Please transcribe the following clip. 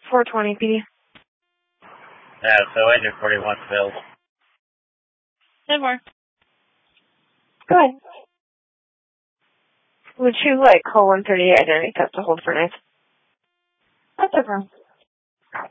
420 PD. Yeah, so engine 41 filled. No more. Go ahead. Would you like call 138 identity test to hold for night? That's no problem.